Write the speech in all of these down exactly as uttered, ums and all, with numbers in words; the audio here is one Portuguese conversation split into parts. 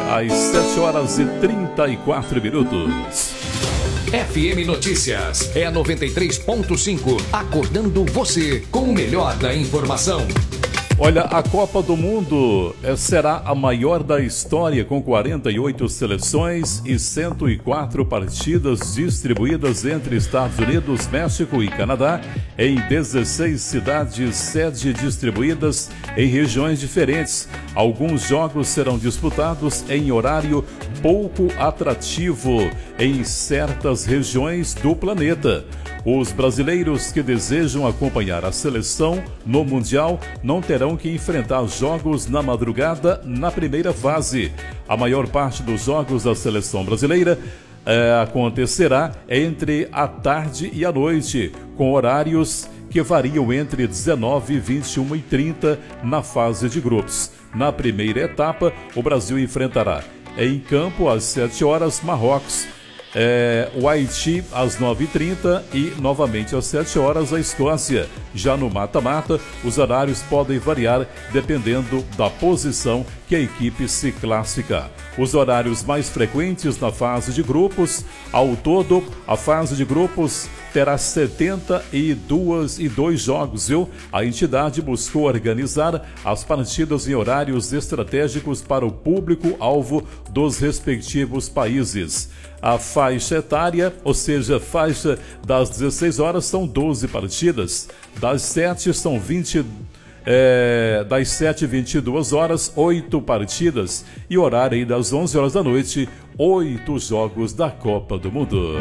às sete horas e trinta e quatro minutos. F M Notícias é a noventa e três ponto cinco, acordando você com o melhor da informação. Olha, a Copa do Mundo será a maior da história, com quarenta e oito seleções e cento e quatro partidas distribuídas entre Estados Unidos, México e Canadá, em dezesseis cidades sede distribuídas em regiões diferentes. Alguns jogos serão disputados em horário pouco atrativo em certas regiões do planeta. Os brasileiros que desejam acompanhar a seleção no Mundial não terão que enfrentar jogos na madrugada na primeira fase. A maior parte dos jogos da seleção brasileira é, acontecerá entre a tarde e a noite, com horários que variam entre dezenove, vinte e uma e trinta na fase de grupos. Na primeira etapa, o Brasil enfrentará em campo às sete horas Marrocos, É, o Haiti às nove e trinta e novamente às sete horas a Escócia. Já no mata-mata, os horários podem variar dependendo da posição que a equipe se classificar. Os horários mais frequentes na fase de grupos, ao todo, a fase de grupos terá setenta e dois jogos, viu? A entidade buscou organizar as partidas em horários estratégicos para o público-alvo dos respectivos países. A faixa etária, ou seja, faixa das dezesseis horas, são doze partidas. Das sete são vinte, é, das sete e vinte e duas horas, oito partidas. E horário aí das onze horas da noite, oito jogos da Copa do Mundo.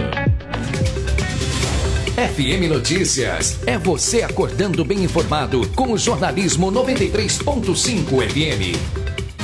F M Notícias é você acordando bem informado com o jornalismo noventa e três ponto cinco F M.